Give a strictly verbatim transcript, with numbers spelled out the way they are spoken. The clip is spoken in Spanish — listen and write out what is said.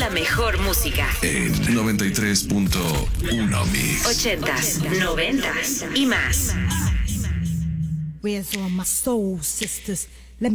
la mejor música. En noventa y tres punto uno Mix. Ochentas, noventas y más. Where's all my soul sisters?